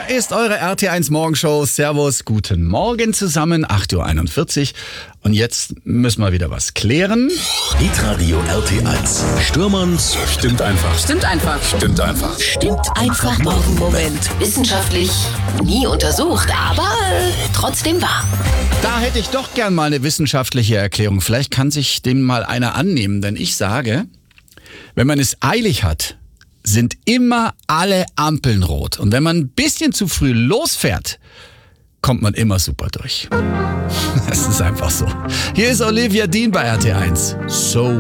Hier ist eure RT1 Morgenshow. Servus, guten Morgen zusammen, 8.41 Uhr. Und jetzt müssen wir wieder was klären. Hitradio RT1. Stürmerns stimmt einfach. Stimmt einfach. Stimmt einfach. Stimmt einfach. Morgenmoment. Wissenschaftlich nie untersucht, aber trotzdem wahr. Da hätte ich doch gern mal eine wissenschaftliche Erklärung. Vielleicht kann sich dem mal einer annehmen. Denn ich sage, wenn man es eilig hat, sind immer alle Ampeln rot. Und wenn man ein bisschen zu früh losfährt, kommt man immer super durch. Das ist einfach so. Hier ist Olivia Dean bei RT1. So